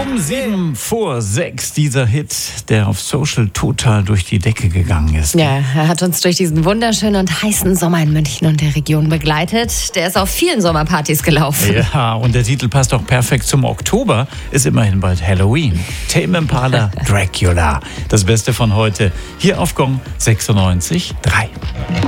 Um 7:06 dieser Hit, der auf Social total durch die Decke gegangen ist. Ja, er hat uns durch diesen wunderschönen und heißen Sommer in München und der Region begleitet. Der ist auf vielen Sommerpartys gelaufen. Ja, und der Titel passt auch perfekt zum Oktober. Ist immerhin bald Halloween. Tame Impala, Dracula. Das Beste von heute hier auf Gong 96.3.